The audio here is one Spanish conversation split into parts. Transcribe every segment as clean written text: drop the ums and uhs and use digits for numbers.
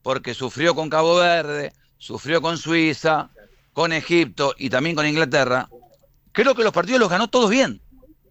porque sufrió con Cabo Verde, sufrió con Suiza, con Egipto y también con Inglaterra. Creo que los partidos los ganó todos bien.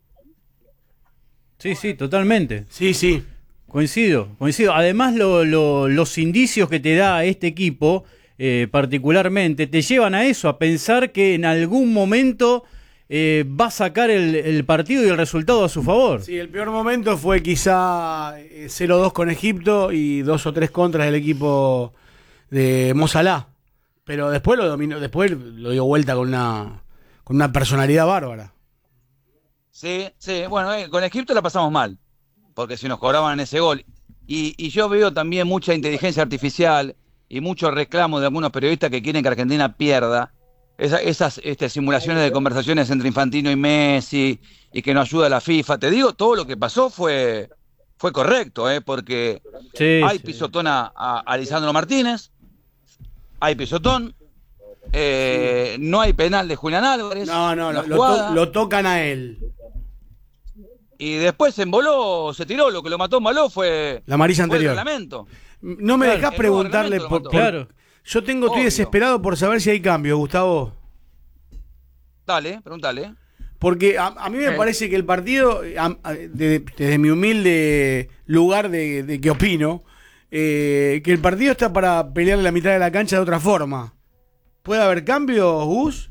Sí, sí, totalmente. Sí, sí. Coincido. Además, los indicios que te da este equipo, particularmente, te llevan a eso, a pensar que en algún momento va a sacar el partido y el resultado a su favor. Sí, el peor momento fue quizá 0-2 con Egipto y 2 o 3 contras del equipo de Mo Salah. Pero después lo dominó, después lo dio vuelta con una personalidad bárbara. Sí, sí, bueno, con Egipto la pasamos mal, porque si nos cobraban ese gol. Y yo veo también mucha inteligencia artificial y mucho reclamo de algunos periodistas que quieren que Argentina pierda. Esas simulaciones de conversaciones entre Infantino y Messi y que no ayuda a la FIFA. Te digo, todo lo que pasó fue correcto, porque Sí, hay sí. pisotón a Lisandro Martínez, hay pisotón, no hay penal de Julián Álvarez. No, lo tocan a él. Y después se emboló, se tiró, lo que lo mató Maló fue La amarilla anterior. el reglamento. No me Claro, dejás el preguntarle nuevo reglamento lo mató. Claro. Yo estoy Obvio. desesperado por saber si hay cambio, Gustavo. Dale, pregúntale. Porque a mí me parece que el partido, desde mi humilde lugar de que opino, que el partido está para pelear en la mitad de la cancha de otra forma. ¿Puede haber cambio, Gus?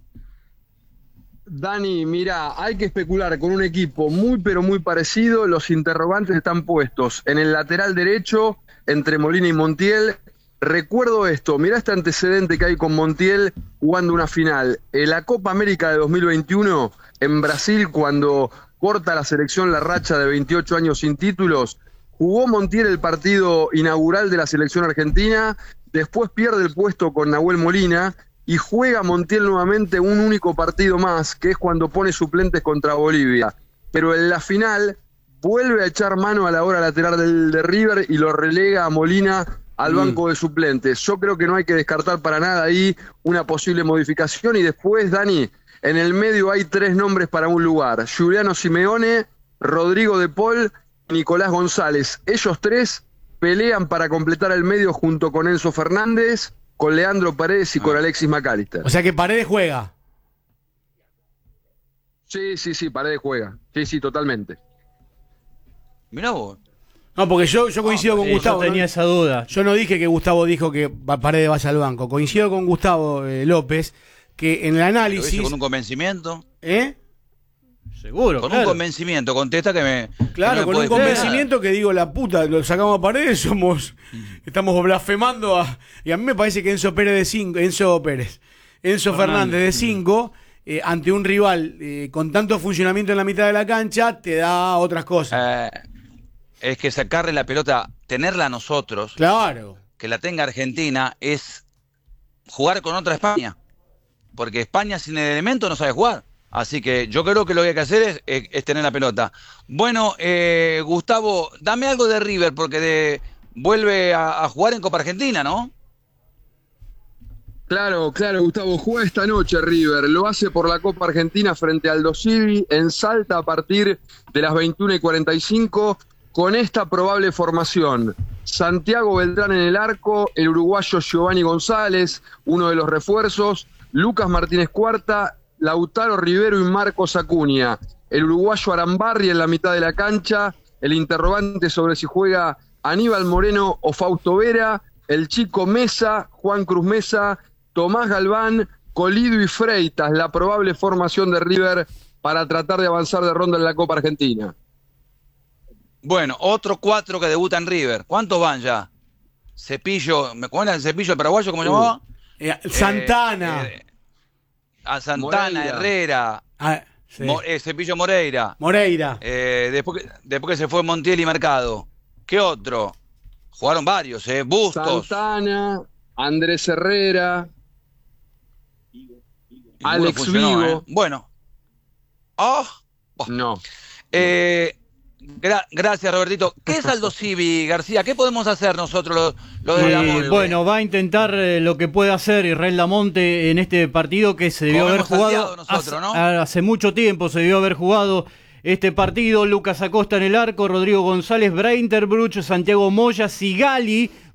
Dani, mira, hay que especular con un equipo muy pero muy parecido. Los interrogantes están puestos en el lateral derecho entre Molina y Montiel. Recuerdo esto, mirá este antecedente que hay con Montiel jugando una final. En la Copa América de 2021, en Brasil, cuando corta la selección la racha de 28 años sin títulos, jugó Montiel el partido inaugural de la selección argentina, después pierde el puesto con Nahuel Molina y juega Montiel nuevamente un único partido más, que es cuando pone suplentes contra Bolivia. Pero en la final vuelve a echar mano a la hora lateral de River y lo relega a Molina al banco de suplentes. Yo creo que no hay que descartar para nada ahí una posible modificación. Y después, Dani, en el medio hay 3 nombres para un lugar: Giuliano Simeone, Rodrigo de Paul y Nicolás González. Ellos 3 pelean para completar el medio junto con Enzo Fernández, con Leandro Paredes y con Alexis McAllister. O sea que Paredes juega. Sí, Paredes juega. Sí, totalmente. Mirá vos. No, porque yo coincido con Sí, Gustavo. yo tenía esa duda. Yo no dije que Gustavo dijo que Paredes vaya al banco. Coincido con Gustavo López, que en el Lo hice análisis... con un convencimiento. Seguro, Con claro. un convencimiento, contesta que me. Claro, que no con me un puede creer. convencimiento que digo, la puta, lo sacamos a Paredes, estamos blasfemando y a mí me parece que Enzo Fernández de 5, ante un rival con tanto funcionamiento en la mitad de la cancha, te da otras cosas. Es que sacarle la pelota, tenerla a nosotros, Claro. que la tenga Argentina, es jugar con otra España. Porque España sin el elemento no sabe jugar. Así que yo creo que lo que hay que hacer es tener la pelota. Bueno, Gustavo, dame algo de River, porque vuelve a jugar en Copa Argentina, ¿no? Claro, Gustavo, juega esta noche River, lo hace por la Copa Argentina frente al Aldo Civi en Salta a partir de las 21:45 con esta probable formación: Santiago Beltrán en el arco, el uruguayo Giovanni González, uno de los refuerzos, Lucas Martínez Cuarta, Lautaro Rivero y Marcos Acuña, el uruguayo Arambarri en la mitad de la cancha, el interrogante sobre si juega Aníbal Moreno o Fausto Vera, el chico Mesa, Juan Cruz Mesa, Tomás Galván, Colidio y Freitas, la probable formación de River para tratar de avanzar de ronda en la Copa Argentina. Bueno, otros 4 que debutan en River. ¿Cuántos van ya? Cepillo, ¿cómo era el Cepillo el paraguayo? ¿Cómo se llamaba? Santana. A Santana, Moreira. Herrera, Sí. Cepillo Moreira. Moreira. Después que se fue Montiel y Mercado. ¿Qué otro? Jugaron varios, Bustos. Santana, Andrés Herrera, Ninguno Alex funcionó, Vigo. Bueno. No. Gracias, Robertito. ¿Qué es Aldo Civi, García? ¿Qué podemos hacer nosotros los de la Monte? Bueno, va a intentar lo que puede hacer Israel Lamonte en este partido que se debió Como haber hemos jugado salteado nosotros, ¿no? hace mucho tiempo, se debió haber jugado este partido. Lucas Acosta en el arco, Rodrigo González, Brainterbruch, Santiago Moya, Sigali,